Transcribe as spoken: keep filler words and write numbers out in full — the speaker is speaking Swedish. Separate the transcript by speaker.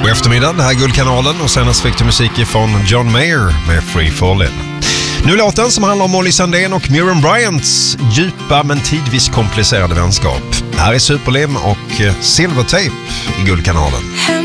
Speaker 1: God eftermiddag, det här är Guldkanalen och senast fick du musik från John Mayer med Free Fallin'. Nu låten som handlar om Molly Sandén och Miriam Bryants djupa men tidvis komplicerade vänskap. Här är Superlim och Silvertape i Guldkanalen.